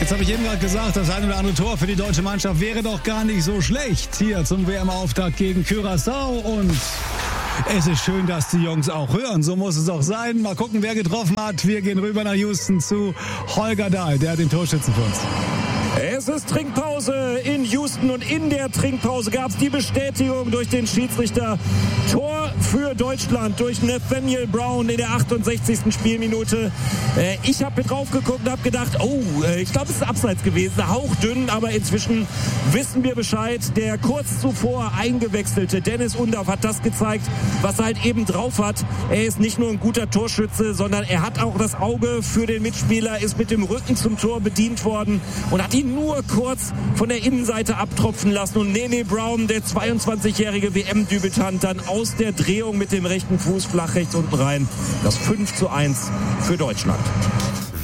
Jetzt habe ich eben gerade gesagt, das ein oder andere Tor für die deutsche Mannschaft wäre doch gar nicht so schlecht hier zum WM-Auftakt gegen Curaçao. Und es ist schön, dass die Jungs auch hören. So muss es auch sein. Mal gucken, wer getroffen hat. Wir gehen rüber nach Houston zu Holger Dahl. Der hat den Torschützen für uns. Es ist Trinkpause in Houston und in der Trinkpause gab es die Bestätigung durch den Schiedsrichter. Tor für Deutschland durch Nathaniel Brown in der 68. Spielminute. Ich habe mit drauf geguckt und habe gedacht, ich glaube, es ist abseits gewesen, hauchdünn, aber inzwischen wissen wir Bescheid. Der kurz zuvor eingewechselte Dennis Undaff hat das gezeigt, was er halt eben drauf hat. Er ist nicht nur ein guter Torschütze, sondern er hat auch das Auge für den Mitspieler, ist mit dem Rücken zum Tor bedient worden und hat ihn nur kurz von der Innenseite abtropfen lassen. Und Nene Brown, der 22-jährige WM-Debütant, dann aus der Drehung mit dem rechten Fuß flach rechts unten rein. Das 5:1 für Deutschland.